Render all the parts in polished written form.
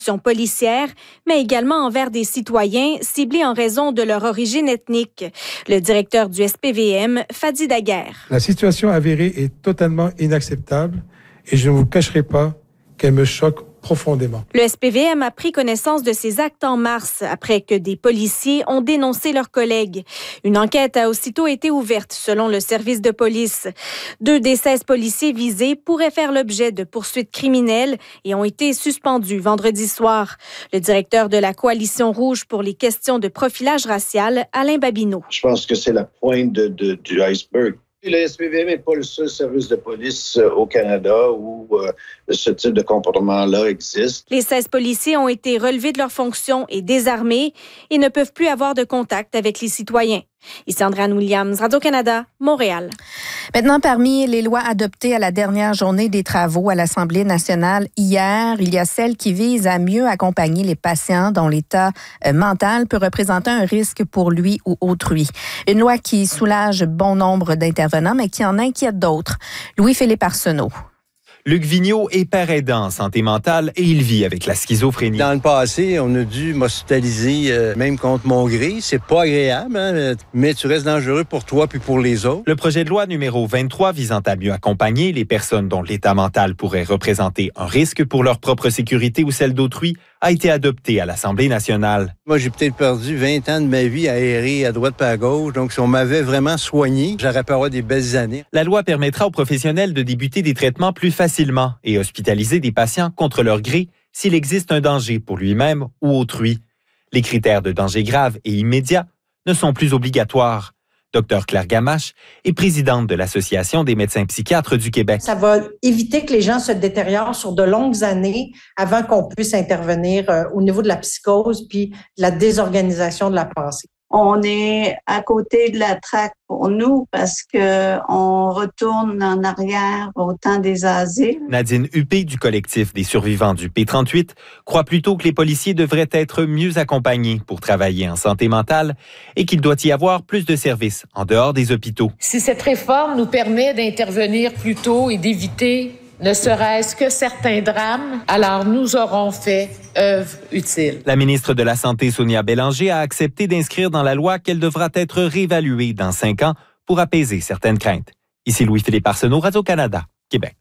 policière, mais également envers des citoyens ciblés en raison de leur origine ethnique. Le directeur du SPVM, Fadi Daguerre. La situation avérée est totalement inacceptable et je ne vous cacherai pas qu'elle me choque profondément. Le SPVM a pris connaissance de ces actes en mars après que des policiers ont dénoncé leurs collègues. Une enquête a aussitôt été ouverte selon le service de police. 2 des 16 policiers visés pourraient faire l'objet de poursuites criminelles et ont été suspendus vendredi soir. Le directeur de la Coalition rouge pour les questions de profilage racial, Alain Babineau. Je pense que c'est la pointe du iceberg. Le SPVM n'est pas le seul service de police au Canada où ce type de comportement-là existe. Les 16 policiers ont été relevés de leurs fonctions et désarmés et ne peuvent plus avoir de contact avec les citoyens. Ici Andréane Williams, Radio-Canada, Montréal. Maintenant, parmi les lois adoptées à la dernière journée des travaux à l'Assemblée nationale hier, il y a celle qui vise à mieux accompagner les patients dont l'état mental peut représenter un risque pour lui ou autrui. Une loi qui soulage bon nombre d'intervenants, mais qui en inquiète d'autres. Louis-Philippe Arsenault. Luc Vigneault est père aidant en santé mentale et il vit avec la schizophrénie. Dans le passé, on a dû m'hospitaliser même contre mon gré. C'est pas agréable, hein, mais tu restes dangereux pour toi puis pour les autres. Le projet de loi numéro 23 visant à mieux accompagner les personnes dont l'état mental pourrait représenter un risque pour leur propre sécurité ou celle d'autrui a été adopté à l'Assemblée nationale. Moi, j'ai peut-être perdu 20 ans de ma vie à errer à droite et à gauche. Donc, si on m'avait vraiment soigné, j'aurais pu avoir des belles années. La loi permettra aux professionnels de débuter des traitements plus facilement et hospitaliser des patients contre leur gré s'il existe un danger pour lui-même ou autrui. Les critères de danger grave et immédiat ne sont plus obligatoires. Dr Claire Gamache est présidente de l'Association des médecins psychiatres du Québec. Ça va éviter que les gens se détériorent sur de longues années avant qu'on puisse intervenir au niveau de la psychose puis de la désorganisation de la pensée. On est à côté de la traque pour nous parce que on retourne en arrière au temps des asiles. Nadine Huppé du collectif des survivants du P38 croit plutôt que les policiers devraient être mieux accompagnés pour travailler en santé mentale et qu'il doit y avoir plus de services en dehors des hôpitaux. Si cette réforme nous permet d'intervenir plus tôt et d'éviter ne serait-ce que certains drames, alors nous aurons fait œuvre utile. La ministre de la Santé, Sonia Bélanger, a accepté d'inscrire dans la loi qu'elle devra être réévaluée dans 5 ans pour apaiser certaines craintes. Ici Louis-Philippe Arsenault, Radio-Canada, Québec.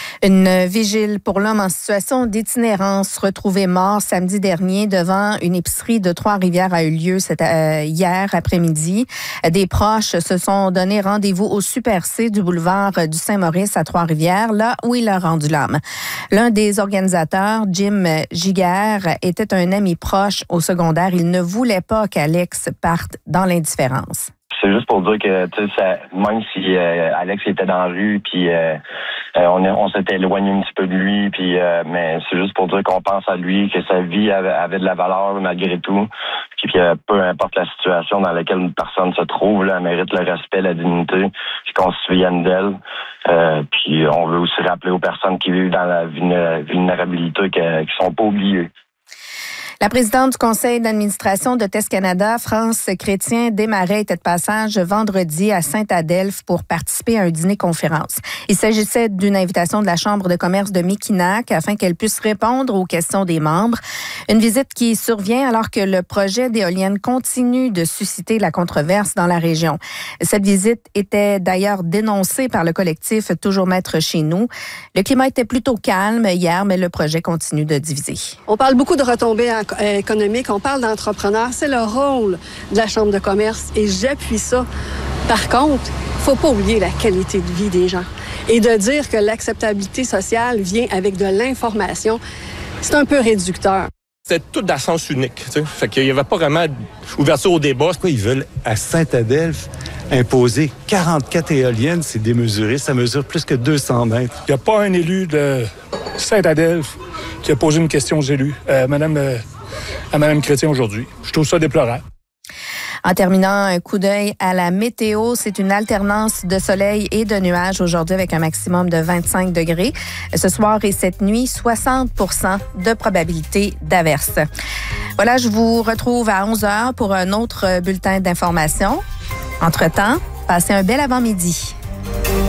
Une vigile pour l'homme en situation d'itinérance retrouvé mort samedi dernier devant une épicerie de Trois-Rivières a eu lieu hier après-midi. Des proches se sont donné rendez-vous au Super C du boulevard du Saint-Maurice à Trois-Rivières, là où il a rendu l'âme. L'un des organisateurs, Jim Giguère, était un ami proche au secondaire. Il ne voulait pas qu'Alex parte dans l'indifférence. C'est juste pour dire que, tu sais, même si Alex était dans la rue, puis on s'était éloigné un petit peu de lui, puis mais c'est juste pour dire qu'on pense à lui, que sa vie avait de la valeur malgré tout, puis peu importe la situation dans laquelle une personne se trouve, là, elle mérite le respect, la dignité, puis qu'on se souvienne d'elle. Puis on veut aussi rappeler aux personnes qui vivent dans la vulnérabilité qu'ils sont pas oubliés. La présidente du conseil d'administration de Test Canada, France Chrétien Desmarais, était de passage vendredi à Saint-Adelphe pour participer à un dîner-conférence. Il s'agissait d'une invitation de la Chambre de commerce de Mekinac afin qu'elle puisse répondre aux questions des membres. Une visite qui survient alors que le projet d'éolienne continue de susciter la controverse dans la région. Cette visite était d'ailleurs dénoncée par le collectif Toujours Maître chez nous. Le climat était plutôt calme hier, mais le projet continue de diviser. On parle beaucoup de retombées économique, on parle d'entrepreneurs, c'est le rôle de la Chambre de commerce et j'appuie ça. Par contre, faut pas oublier la qualité de vie des gens et de dire que l'acceptabilité sociale vient avec de l'information, c'est un peu réducteur. C'était tout dans le sens unique, tu sais. Fait qu'il y avait pas vraiment d'ouverture au débat. Pourquoi ils veulent à Saint-Adelphe imposer 44 éoliennes, c'est démesuré, ça mesure plus que 200 mètres. Il n'y a pas un élu de Saint-Adelphe qui a posé une question aux élus, à Mme Chrétien aujourd'hui. Je trouve ça déplorable. En terminant, un coup d'œil à la météo. C'est une alternance de soleil et de nuages aujourd'hui avec un maximum de 25 degrés. Ce soir et cette nuit, 60% de probabilité d'averse. Voilà, je vous retrouve à 11h pour un autre bulletin d'information. Entre-temps, passez un bel avant-midi.